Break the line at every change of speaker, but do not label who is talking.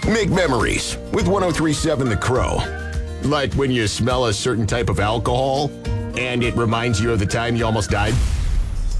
Make memories with 1037 The Crow. Like when you smell a certain type of alcohol and it reminds you of the time you almost died.